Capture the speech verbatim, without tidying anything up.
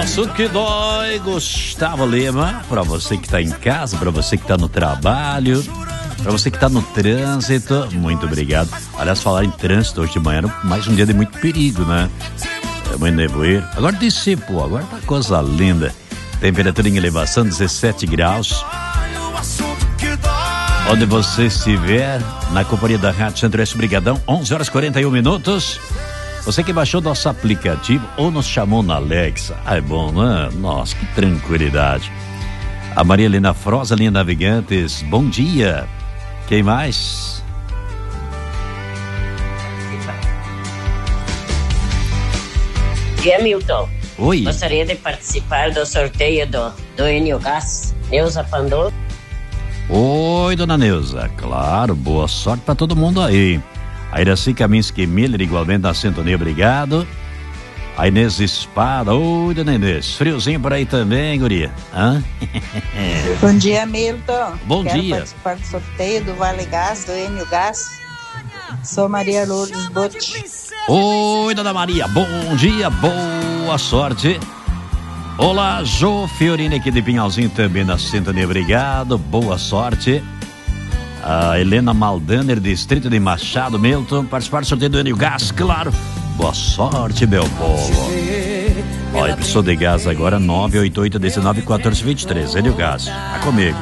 Osso que dói, Gustavo Lima. Pra você que tá em casa, pra você que tá no trabalho, pra você que tá no trânsito, muito obrigado. Aliás, falar em trânsito hoje de manhã, mais um dia de muito perigo, né? É muito nevoeiro. Agora dissipou, agora tá coisa linda. Temperatura em elevação, dezessete graus. Onde você estiver, na companhia da Rádio Centro-Oeste Brigadão, onze horas e quarenta e um minutos. Você que baixou nosso aplicativo ou nos chamou na Alexa. Ah, é bom, né? Nossa, que tranquilidade. A Maria Helena Froza, linha Navegantes, bom dia. Quem mais? Bom dia, Milton. Oi. Gostaria de participar do sorteio do, do Enio Gás, Neuza Pandolfo. Oi, dona Neuza. Claro, boa sorte pra todo mundo aí. A Iraci Kaminski Miller, igualmente na sintonia, obrigado. A Inês Espada, oi, dona Inês. Friozinho por aí também, guria. Hã? Bom dia, Milton. Bom Quero dia. participar do sorteio do Vale Gás, do Enio Gás. Sou Maria Lourdes Botti. Oi, dona Maria, bom dia, boa sorte. Olá, Jô Fiorini aqui de Pinhalzinho também na sintonia, obrigado, boa sorte. A Helena Maldaner, distrito de Machado, Milton, participar do sorteio do Enio Gás, claro. Boa sorte, meu povo. Ó, a pessoa de gás agora, nove oito oito um nove um quatro dois três, Enio Gás, tá comigo.